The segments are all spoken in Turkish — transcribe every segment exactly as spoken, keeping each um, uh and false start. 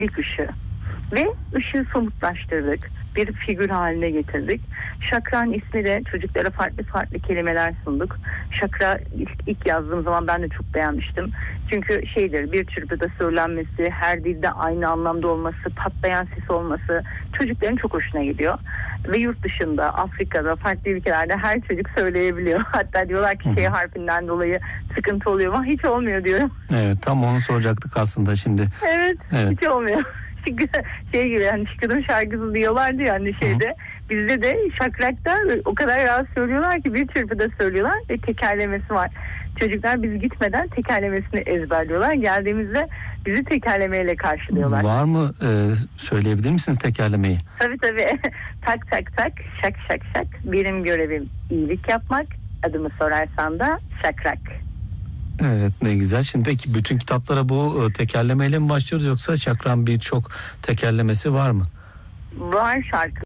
ilk ışığı. Ve ışığı somutlaştırdık. Bir figür haline getirdik. Şakran ismi de çocuklara farklı farklı kelimeler sunduk. Şakra ilk, ilk yazdığım zaman ben de çok beğenmiştim. Çünkü şeydir, bir çırpıda söylenmesi, her dilde aynı anlamda olması, patlayan ses olması çocukların çok hoşuna gidiyor. Ve yurt dışında, Afrika'da, farklı ülkelerde her çocuk söyleyebiliyor. Hatta diyorlar ki şey harfinden dolayı sıkıntı oluyor ama hiç olmuyor diyorum. Evet, tam onu soracaktık aslında şimdi. Evet, evet. Hiç olmuyor. Şey gibi yani Şıkkı'nın şarkısı diyorlardı ya hani şeyde. Hı. Bizde de şakrakta o kadar rahat söylüyorlar ki bir çırpıda söylüyorlar ve tekerlemesi var. Çocuklar biz gitmeden tekerlemesini ezberliyorlar. Geldiğimizde bizi tekerlemeyle karşılıyorlar. Var mı? E, söyleyebilir misiniz tekerlemeyi? Tabii tabii. Tak tak tak, şak şak şak. Benim görevim iyilik yapmak. Adımı sorarsan da şakrak. Evet, ne güzel. Şimdi peki bütün kitaplara bu tekerlemeyle mi başlıyoruz yoksa Şakran birçok tekerlemesi var mı? Var şarkı.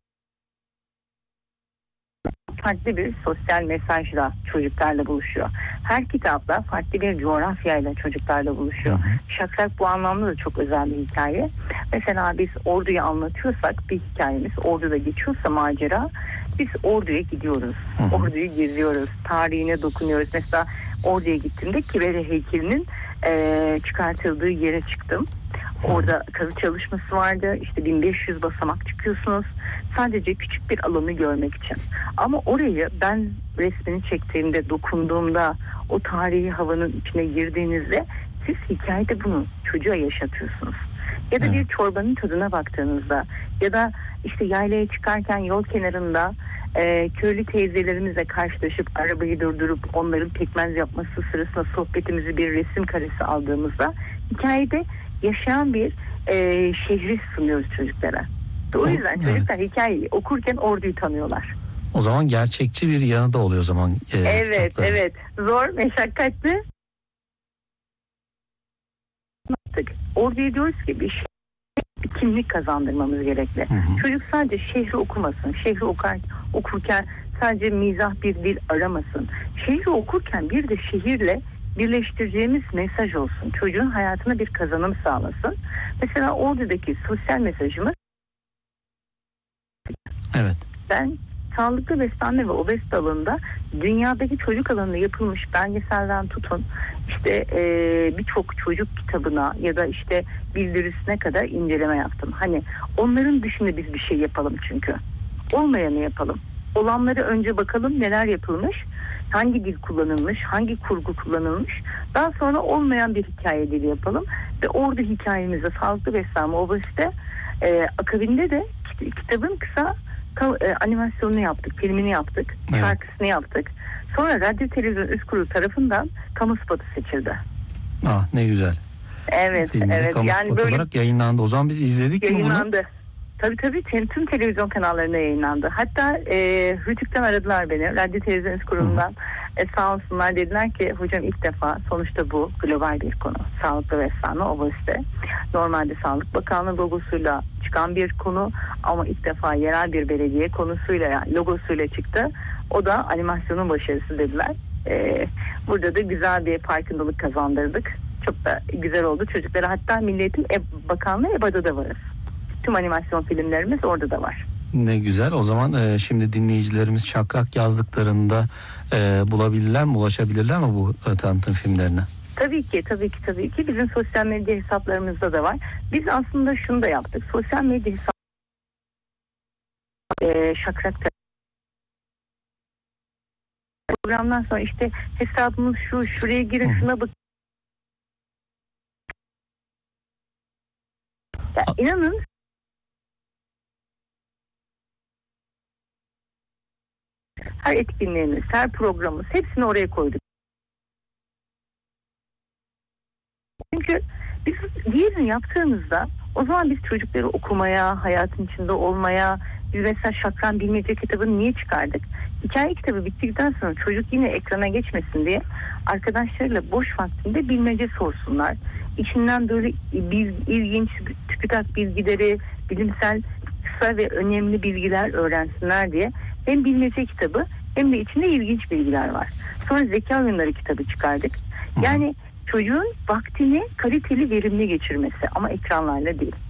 Farklı bir sosyal mesajla çocuklarla buluşuyor. Her kitapta farklı bir coğrafyayla çocuklarla buluşuyor. Hı hı. Şakrak bu anlamda da çok özel bir hikaye. Mesela biz Ordu'yu anlatıyorsak bir hikayemiz Ordu'da geçiyorsa macera, biz Ordu'ya gidiyoruz. Hı hı. Ordu'yu geziyoruz. Tarihine dokunuyoruz. Mesela Ordu'ya gittiğimde Kibere heykelinin e, çıkartıldığı yere çıktım. Orada kazı çalışması vardı. İşte bin beş yüz basamak çıkıyorsunuz. Sadece küçük bir alanı görmek için. Ama orayı ben resmini çektiğimde, dokunduğumda, o tarihi havanın içine girdiğinizde siz hikayede bunu çocuğa yaşatıyorsunuz. Ya da bir çorbanın tadına baktığınızda ya da işte yaylaya çıkarken yol kenarında e, köylü teyzelerimizle karşılaşıp arabayı durdurup onların pekmez yapması sırasında sohbetimizi bir resim karesi aldığımızda hikayede yaşayan bir e, şehri sunuyoruz çocuklara. O yüzden evet. Çocuklar hikayeyi okurken Ordu'yu tanıyorlar. O zaman gerçekçi bir yanı da oluyor o zaman. E, evet, kitapların. evet. Zor, meşakkatli. Ordu'ya diyoruz ki bir, şey, bir kimlik kazandırmamız gerekli. Hı hı. Çocuk sadece şehri okumasın. Şehri okar, okurken sadece mizah bir dil aramasın. Şehri okurken bir de şehirle birleştireceğimiz mesaj olsun. Çocuğun hayatına bir kazanım sağlasın. Mesela Ordu'daki sosyal mesajımız evet. Ben sağlıklı beslenme ve obezite alanında dünyadaki çocuk alanında yapılmış belgeselden tutun işte e, birçok çocuk kitabına ya da işte bildirisine kadar inceleme yaptım. Hani onların dışında biz bir şey yapalım çünkü. Olmayanı yapalım. Olanları önce bakalım neler yapılmış, hangi dil kullanılmış, hangi kurgu kullanılmış. Daha sonra olmayan bir hikaye dili yapalım ve orada hikayemizde sağlıklı beslenme, obezite e, akabinde de kitabın kısa animasyonunu yaptık, filmini yaptık, evet. Şarkısını yaptık. Sonra Radyo Televizyon Üst Kurulu tarafından kamu spotu seçildi. Ah ne güzel. Evet, Filmde evet. Kamu yani spotu böyle olarak yayınlandı. O zaman biz izledik yayınlandı. mi bunu? Yayınlandı. Tabii tabii tüm televizyon kanallarında yayınlandı. Hatta e, Rütük'ten aradılar beni. Radyo Televizyon Üst Kurulu'ndan. E, sağ olsunlar, dediler ki hocam ilk defa sonuçta bu global bir konu. Sağlıklı beslenme, obezite. Normalde Sağlık Bakanlığı logosuyla çıkan bir konu ama ilk defa yerel bir belediye konusuyla yani logosuyla çıktı. O da animasyonun başarısı dediler. E, burada da güzel bir farkındalık kazandırdık. Çok da güzel oldu. Çocuklara hatta Milli Eğitim Bakanlığı E B A'da da varız. Tüm animasyon filmlerimiz orada da var. Ne güzel. O zaman e, şimdi dinleyicilerimiz Şakrak yazdıklarında e, bulabilirler mi, ulaşabilirler mi bu e, tanıtım filmlerine? Tabii ki, tabii ki, tabii ki. Bizim sosyal medya hesaplarımızda da var. Biz aslında şunu da yaptık. Sosyal medya hesap e, Şakrak'ta programdan sonra işte hesabımız şu, şuraya girin, Hı. şuna bak. Ya, inanın her etkinliğimiz, her programımız hepsini oraya koyduk. Çünkü biz diğerini yaptığımızda o zaman biz çocukları okumaya, hayatın içinde olmaya, biz mesela Şakran Bilmece kitabını niye çıkardık? Hikaye kitabı bittikten sonra çocuk yine ekrana geçmesin diye arkadaşlarıyla boş vaktinde bilmece sorsunlar. İçinden böyle bil, ilginç, TÜBİTAK bilgileri, bilimsel kısa ve önemli bilgiler öğrensinler diye hem bilmece kitabı hem de içinde ilginç bilgiler var. Sonra zeka oyunları kitabı çıkardık. Yani çocuğun vaktini kaliteli, verimli geçirmesi ama ekranlarla değil.